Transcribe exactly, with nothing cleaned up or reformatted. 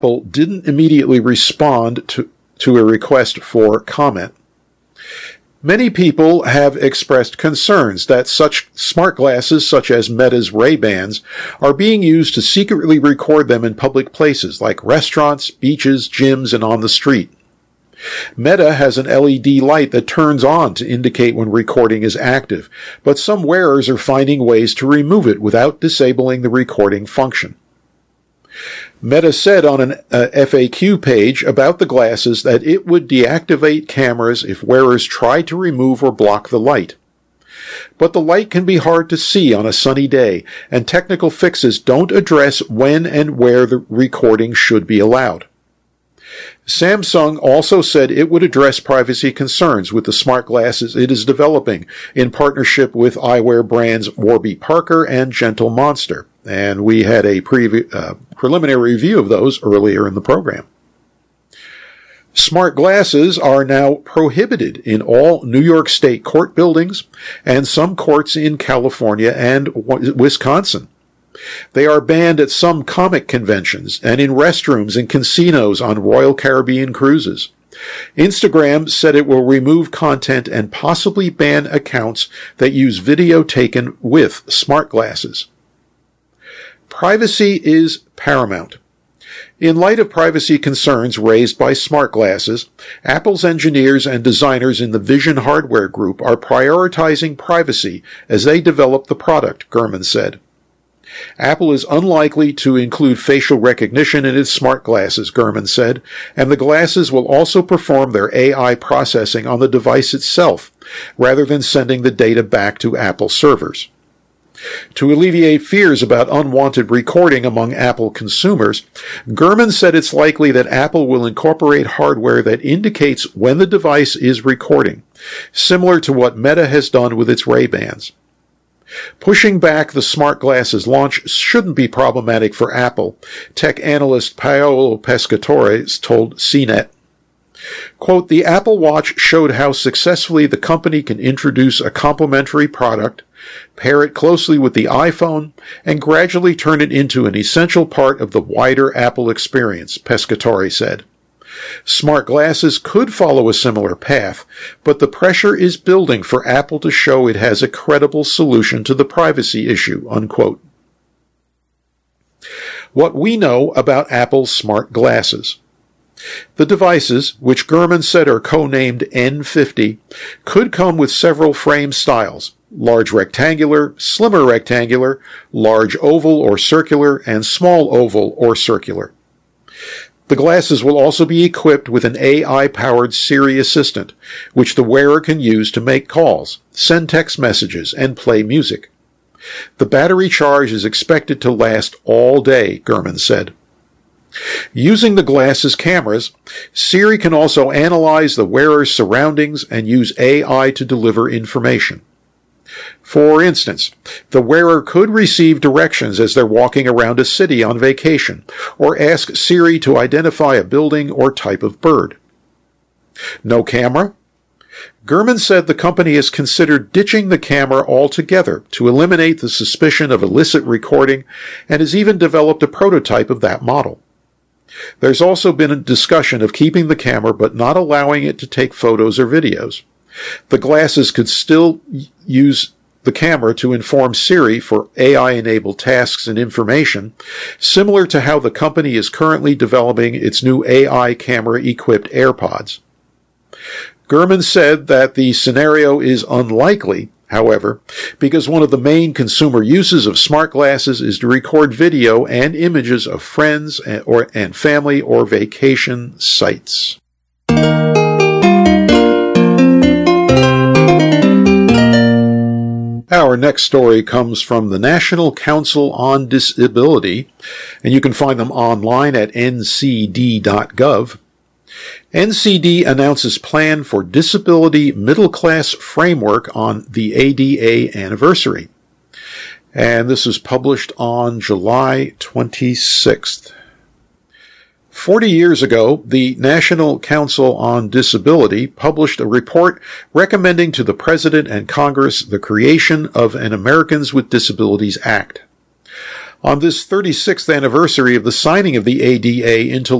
Apple didn't immediately respond to, to a request for comment. Many people have expressed concerns that such smart glasses, such as Meta's Ray-Bans, are being used to secretly record them in public places like restaurants, beaches, gyms, and on the street. Meta has an L E D light that turns on to indicate when recording is active, but some wearers are finding ways to remove it without disabling the recording function. Meta said on an uh, F A Q page about the glasses that it would deactivate cameras if wearers tried to remove or block the light. But the light can be hard to see on a sunny day, and technical fixes don't address when and where the recording should be allowed. Samsung also said it would address privacy concerns with the smart glasses it is developing in partnership with eyewear brands Warby Parker and Gentle Monster. And we had a previ- uh, preliminary review of those earlier in the program. Smart glasses are now prohibited in all New York State court buildings and some courts in California and Wisconsin. They are banned at some comic conventions and in restrooms and casinos on Royal Caribbean cruises. Instagram said it will remove content and possibly ban accounts that use video taken with smart glasses. Privacy is paramount. In light of privacy concerns raised by smart glasses, Apple's engineers and designers in the Vision Hardware Group are prioritizing privacy as they develop the product, Gurman said. Apple is unlikely to include facial recognition in its smart glasses, Gurman said, and the glasses will also perform their A I processing on the device itself, rather than sending the data back to Apple servers. To alleviate fears about unwanted recording among Apple consumers, Gurman said it's likely that Apple will incorporate hardware that indicates when the device is recording, similar to what Meta has done with its Ray-Bans. Pushing back the smart glasses launch shouldn't be problematic for Apple, tech analyst Paolo Pescatore told C net. Quote, the Apple Watch showed how successfully the company can introduce a complementary product, pair it closely with the iPhone, and gradually turn it into an essential part of the wider Apple experience, Pescatore said. Smart glasses could follow a similar path, but the pressure is building for Apple to show it has a credible solution to the privacy issue, unquote. What we know about Apple's smart glasses. The devices, which Gurman said are co-named N fifty, could come with several frame styles, large rectangular, slimmer rectangular, large oval or circular, and small oval or circular. The glasses will also be equipped with an A I-powered Siri assistant, which the wearer can use to make calls, send text messages, and play music. The battery charge is expected to last all day, Gurman said. Using the glasses' cameras, Siri can also analyze the wearer's surroundings and use A I to deliver information. For instance, the wearer could receive directions as they're walking around a city on vacation, or ask Siri to identify a building or type of bird. No camera? Gurman said the company has considered ditching the camera altogether to eliminate the suspicion of illicit recording and has even developed a prototype of that model. There's also been a discussion of keeping the camera but not allowing it to take photos or videos. The glasses could still use the camera to inform Siri for A I-enabled tasks and information, similar to how the company is currently developing its new A I camera-equipped AirPods. Gurman said that the scenario is unlikely, however, because one of the main consumer uses of smart glasses is to record video and images of friends and, or, and family or vacation sites. Our next story comes from the National Council on Disability, and you can find them online at N C D dot gov. N C D announces plan for disability middle-class framework on the A D A anniversary. And this was published on July twenty-sixth. Forty years ago, the National Council on Disability published a report recommending to the President and Congress the creation of an Americans with Disabilities Act. On this thirty-sixth anniversary of the signing of the A D A into